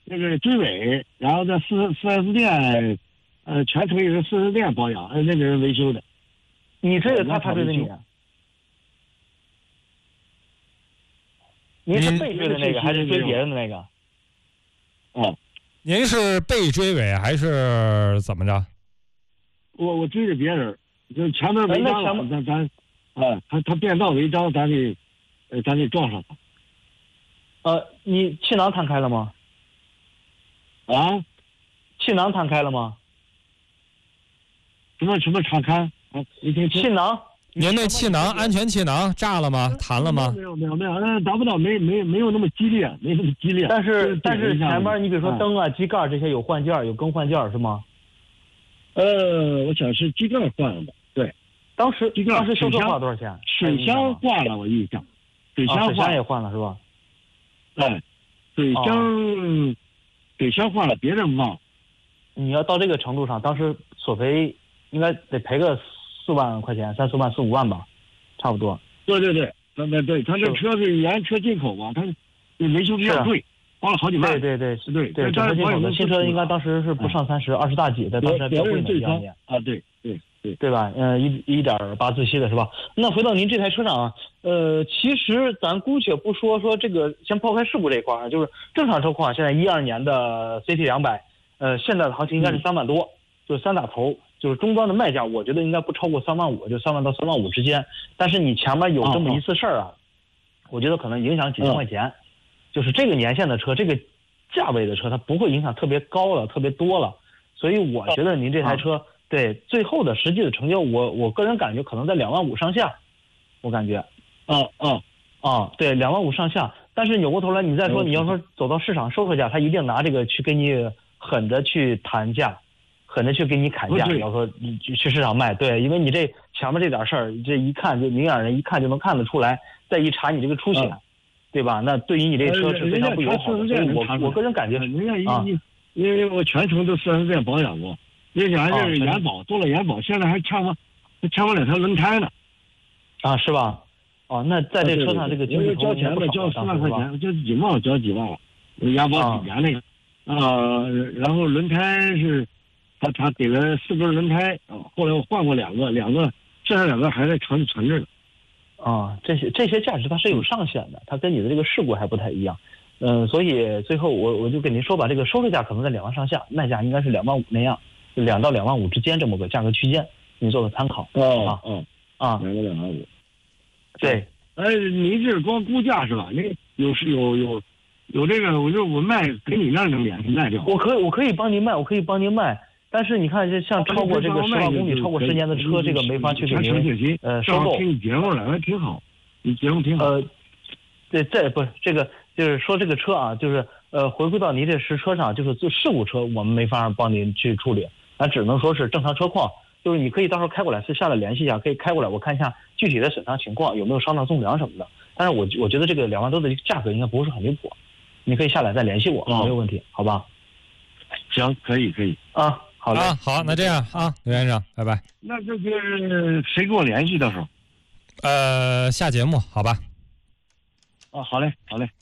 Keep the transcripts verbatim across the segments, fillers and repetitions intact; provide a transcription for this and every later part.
那个追尾，然后在四四 S 店，呃，全程也是四 S 店保养，呃，那个人维修的。 你追的他，他追的你？您是被追的那个，还是追别人的那个？ 哦， 您是被追尾还是怎么着？ 我我追着别人，就前面违章了，咱咱，啊，他他变道违章，咱得，呃，咱得撞上他。 呃，你气囊弹开了吗？ 啊？ 气囊弹开了吗？ 什么什么敞开？啊，你听气囊。 您那气囊安全气囊炸了吗？弹了吗？ 没有没有没有，那达不到，没没没有那么激烈，没那么激烈。 但是但是前面你比如说灯啊、机盖这些有换件有更换件是吗？ 呃，我想是机盖换了的，对。 当时机盖当时修车花了多少钱？ 水箱换了，我印象。水箱换也换了是吧？ 哎，水箱水箱换了，别人忘了。 你要到这个程度上，当时索赔应该得赔个四万块钱，三四万、四五万吧，差不多。 对对对，对对对，他这车是原车进口嘛，他维修比较贵，花了好几万。 对对对， 是对对，整个进口的新车应该当时是不上三十，二十大几，在当时还比较贵的一两年啊，对对对， 对吧？嗯，一一点八自吸的是吧？那回到您这台车上啊，呃，其实咱姑且不说说这个，先抛开事故这一块啊，就是正常车况，现在一二年的 C T 两百，呃，现在的行情应该是三万多，嗯、就是三打头。就是终端的卖价，我觉得应该不超过三万五，就三万到三万五之间。但是你前面有这么一次事儿啊，我觉得可能影响几千块钱。就是这个年限的车，这个价位的车，它不会影响特别高了，特别多了。所以我觉得您这台车，对最后的实际的成交，我我个人感觉可能在两万五上下，我感觉。 哦哦啊，对，两万五上下。但是扭过头来，你再说你要说走到市场收车价，他一定拿这个去跟你狠着去谈价。狠着去给你砍价，要说你去市场卖，对，因为你这前面这点事儿，这一看就明眼人一看就能看得出来，再一查你这个出险，嗯、对吧？那对于你这车是非常不友好的。所以我我个人感觉， 人家一因为我全程都四 S 店保养过，人家还是延保，做了延保，现在还欠我还欠我两条轮胎呢。 啊，是吧？哦，那在这车上这个经济交钱了，交四万块钱，交几万，交几万了，延保几年那个啊，然后轮胎是。他他给了四根轮胎啊，后来我换过两个，两个剩下两个还在厂里存着呢。 啊，这些这些价值它是有上限的，它跟你的这个事故还不太一样。嗯、呃，所以最后我我就跟您说吧，这个收售价可能在两万上下，卖价应该是两万五那样，就两到两万五之间这么个价格区间，您做个参考。 哦哦啊， 两个两万五。 对， 哎，您这是光估价是吧？那有是有有有这个，我就我卖给你那能免卖掉。 我可以我可以帮您卖，我可以帮您卖。但是你看，这像超过这个十万公里、超过十年的车，这个没法去给您呃收购。 听你节目了，还挺好，你节目挺好。 呃，对，这不是这个，就是说这个车啊，就是呃，回归到您这实车上，就是做事故车，我们没法帮您去处理，咱只能说是正常车况。就是你可以到时候开过来，私下来联系一下，可以开过来，我看一下具体的损伤情况，有没有伤到纵梁什么的。但是我我觉得这个两万多的价格应该不是很离谱，你可以下来再联系我，哦、没有问题，好吧？ 行，可以可以啊。好嘞， 啊，好，那这样啊，刘先生，拜拜。 那这个谁跟我联系到时候？ 呃，下节目好吧？ 哦，好嘞，好嘞。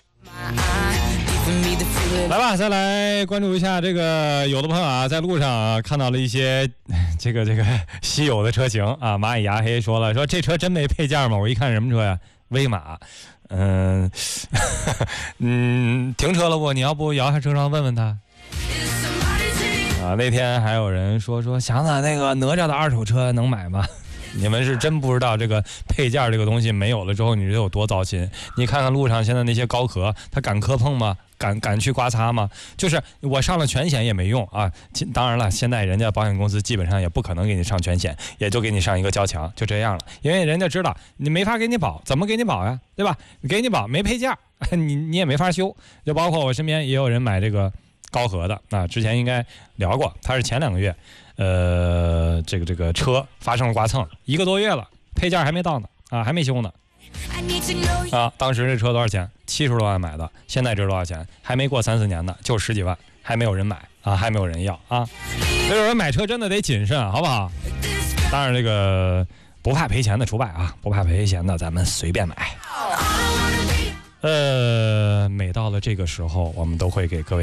来吧，再来关注一下这个，有的朋友啊，在路上啊看到了一些这个这个稀有的车型啊。蚂蚁牙黑说了，说这车真没配件吗？我一看什么车呀？威马。嗯嗯，停车了不？你要不摇下车窗问问他。啊，那天还有人说说祥子那个哪吒的二手车能买吗？你们是真不知道这个配件这个东西没有了之后，你这有多糟心？你看看路上现在那些高壳，他敢磕碰吗？敢敢去刮擦吗？就是我上了全险也没用啊！当然了，现在人家保险公司基本上也不可能给你上全险，也就给你上一个交强，就这样了。因为人家知道你没法给你保，怎么给你保呀？对吧？给你保没配件，你你也没法修。就包括我身边也有人买这个高和的啊，之前应该聊过，他是前两个月，呃，这个这个车发生了刮蹭，一个多月了，配件还没到呢，啊，还没修呢，啊，当时这车多少钱？七十多万买的，现在值多少钱？还没过三四年呢，就十几万，还没有人买啊，还没有人要啊，所以说买车真的得谨慎，好不好？当然这个不怕赔钱的除外啊，不怕赔钱的咱们随便买。呃，每到了这个时候，我们都会给各位